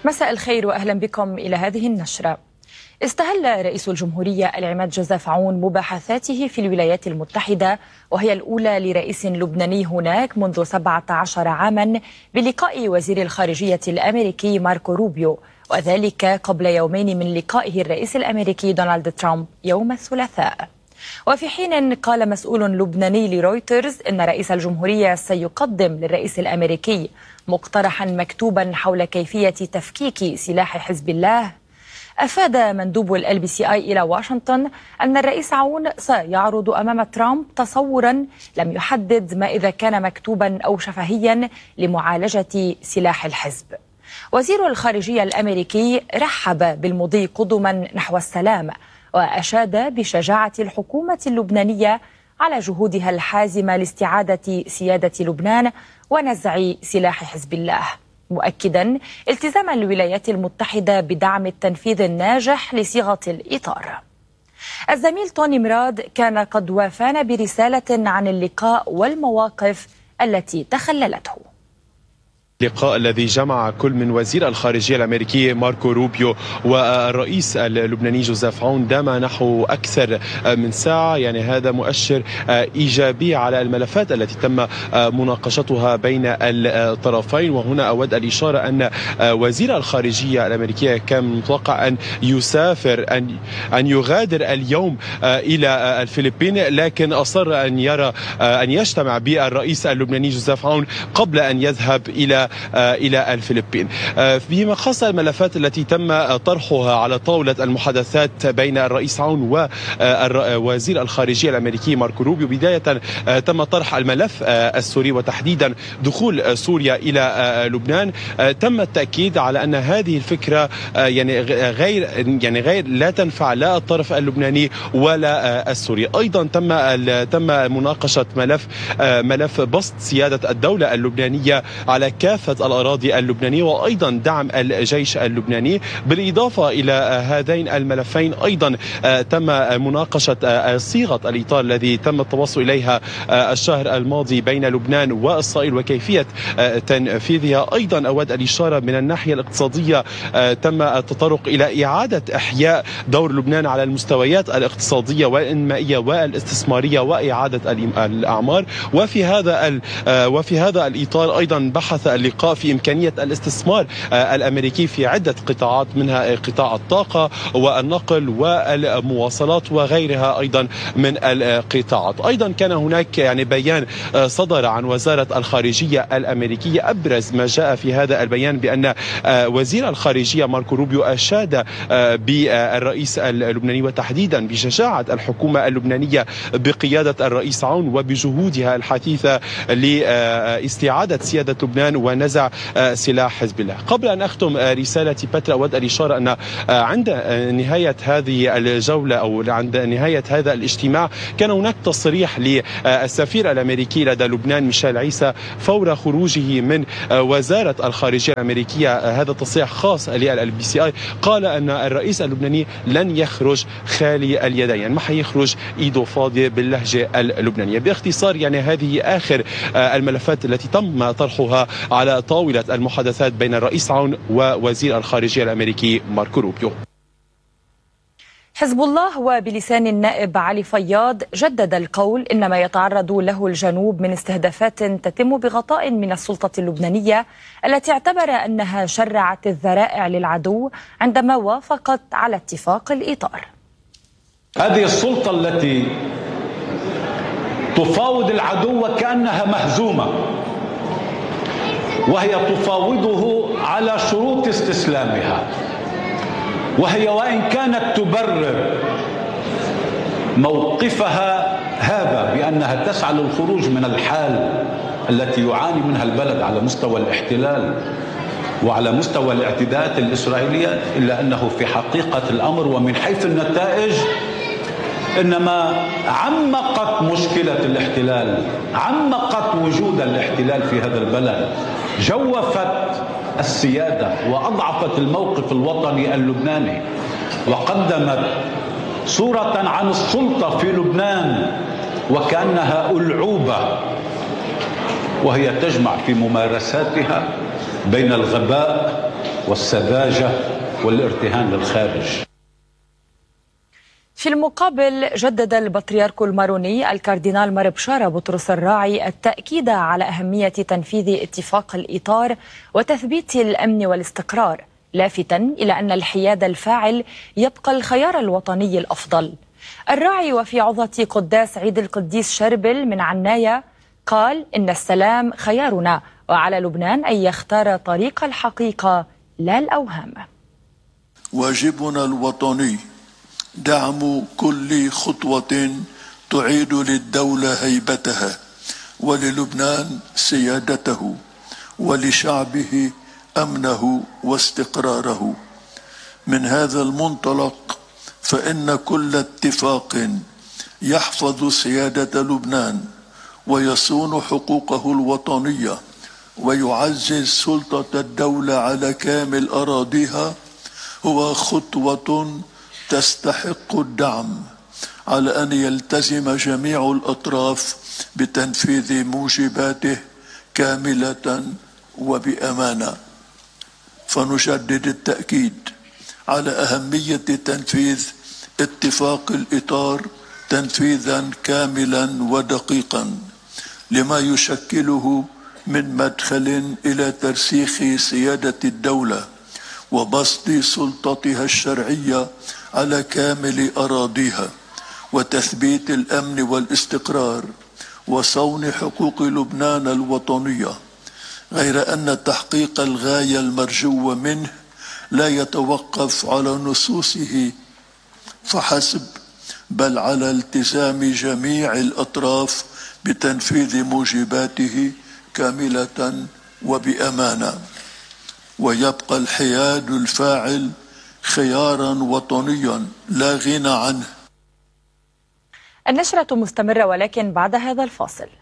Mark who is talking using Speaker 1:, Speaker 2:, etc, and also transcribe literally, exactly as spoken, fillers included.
Speaker 1: مساء الخير وأهلا بكم إلى هذه النشرة. استهل رئيس الجمهورية العماد جوزيف عون مباحثاته في الولايات المتحدة، وهي الأولى لرئيس لبناني هناك منذ سبعة عشر عاما، بلقاء وزير الخارجية الأمريكي ماركو روبيو، وذلك قبل يومين من لقائه الرئيس الأمريكي دونالد ترامب يوم الثلاثاء. وفي حين قال مسؤول لبناني لرويترز إن رئيس الجمهورية سيقدم للرئيس الأمريكي مقترحا مكتوبا حول كيفية تفكيك سلاح حزب الله، أفاد مندوب ال بي سي آي إلى واشنطن أن الرئيس عون سيعرض أمام ترامب تصورا لم يحدد ما إذا كان مكتوبا أو شفهيا لمعالجة سلاح الحزب. وزير الخارجية الأمريكي رحب بالمضي قدما نحو السلام، وأشاد بشجاعة الحكومة اللبنانية على جهودها الحازمة لاستعادة سيادة لبنان ونزع سلاح حزب الله، مؤكدا التزام الولايات المتحدة بدعم التنفيذ الناجح لصيغة الإطار. الزميل توني مراد كان قد وافانا برسالة عن اللقاء والمواقف التي تخللته.
Speaker 2: اللقاء الذي جمع كل من وزير الخارجية الأمريكي ماركو روبيو والرئيس اللبناني جوزيف عون دام نحو أكثر من ساعة، يعني هذا مؤشر إيجابي على الملفات التي تم مناقشتها بين الطرفين. وهنا أود الإشارة أن وزير الخارجية الأمريكية كان متوقع أن يسافر أن أن يغادر اليوم إلى الفلبين، لكن أصر أن يرى أن يجتمع بالرئيس اللبناني جوزيف عون قبل أن يذهب إلى إلى الفلبين. فيما خص الملفات التي تم طرحها على طاولة المحادثات بين الرئيس عون ووزير الخارجية الأمريكي ماركو روبيو، بداية تم طرح الملف السوري وتحديدا دخول سوريا إلى لبنان. تم التأكيد على أن هذه الفكرة يعني غير يعني غير لا تنفع لا الطرف اللبناني ولا السوري. أيضا تم تم مناقشة ملف ملف بسط سيادة الدولة اللبنانية على كافة الأراضي اللبنانية، وأيضا دعم الجيش اللبناني. بالإضافة إلى هذين الملفين أيضا تم مناقشة صيغة الإطار الذي تم التوصل إليها الشهر الماضي بين لبنان وإسرائيل وكيفية تنفيذها. أيضا أود الإشارة من الناحية الاقتصادية تم التطرق إلى إعادة إحياء دور لبنان على المستويات الاقتصادية والإنمائية والاستثمارية وإعادة الأعمار. وفي هذا وفي هذا الإطار أيضا بحث اللقاء في إمكانية الاستثمار الأمريكي في عدة قطاعات، منها قطاع الطاقة والنقل والمواصلات وغيرها أيضا من القطاعات. أيضا كان هناك يعني بيان صدر عن وزارة الخارجية الأمريكية. أبرز ما جاء في هذا البيان بأن وزير الخارجية ماركو روبيو أشاد بالرئيس اللبناني وتحديدا بشجاعة الحكومة اللبنانية بقيادة الرئيس عون وبجهودها الحثيثة لاستعادة سيادة لبنان ونزع سلاح حزب الله. قبل أن أختم رسالتي بترا، أود الإشارة أن عند نهاية هذه الجولة أو عند نهاية هذا الاجتماع كان هناك تصريح للسفير الأمريكي لدى لبنان ميشيل عيسى فور خروجه من وزارة الخارجية الأمريكية. هذا تصريح خاص لل بي سي آي، قال أن الرئيس اللبناني لن يخرج خالي اليدين، يعني ما حيخرج إيده فاضية باللهجة اللبنانية. باختصار يعني هذه آخر الملفات التي تم طرحها على طاولة المحادثات بين الرئيس عون ووزير الخارجية الأمريكي ماركو روبيو.
Speaker 1: حزب الله وبلسان النائب علي فياض جدد القول إن ما يتعرض له الجنوب من استهدافات تتم بغطاء من السلطة اللبنانية التي اعتبر أنها شرعت الذرائع للعدو عندما وافقت على اتفاق الإطار.
Speaker 3: هذه السلطة التي تفاوض العدو وكأنها مهزومة، وهي تفاوضه على شروط استسلامها، وهي وإن كانت تبرر موقفها هذا بأنها تسعى للخروج من الحال التي يعاني منها البلد على مستوى الاحتلال وعلى مستوى الاعتداءات الإسرائيلية، إلا أنه في حقيقة الأمر ومن حيث النتائج إنما عمقت مشكلة الاحتلال، عمقت وجود الاحتلال في هذا البلد، جوفت السيادة وأضعفت الموقف الوطني اللبناني، وقدمت صورة عن السلطة في لبنان وكأنها ألعوبة، وهي تجمع في ممارساتها بين الغباء والسذاجة والارتهان للخارج.
Speaker 1: في المقابل جدد البطريرك الماروني الكاردينال مار بشارة بطرس الراعي التأكيد على أهمية تنفيذ اتفاق الإطار وتثبيت الأمن والاستقرار، لافتا إلى أن الحياد الفاعل يبقى الخيار الوطني الأفضل. الراعي وفي عظة قداس عيد القديس شربل من عناية قال إن السلام خيارنا، وعلى لبنان أن يختار طريق الحقيقة لا الأوهام.
Speaker 4: واجبنا الوطني دعم كل خطوة تعيد للدولة هيبتها وللبنان سيادته ولشعبه أمنه واستقراره. من هذا المنطلق فإن كل اتفاق يحفظ سيادة لبنان ويصون حقوقه الوطنية ويعزز سلطة الدولة على كامل أراضيها هو خطوة تستحق الدعم، على أن يلتزم جميع الأطراف بتنفيذ موجباته كاملة وبأمانة. فنشدد التأكيد على أهمية تنفيذ اتفاق الإطار تنفيذا كاملا ودقيقا لما يشكله من مدخل إلى ترسيخ سيادة الدولة وبسط سلطتها الشرعية على كامل أراضيها وتثبيت الأمن والاستقرار وصون حقوق لبنان الوطنية، غير أن تحقيق الغاية المرجو منه لا يتوقف على نصوصه فحسب، بل على التزام جميع الأطراف بتنفيذ موجباته كاملة وبأمانة. ويبقى الحياد الفاعل خيارا وطنيا لا غنى عنه.
Speaker 1: النشرة مستمرة ولكن بعد هذا الفاصل.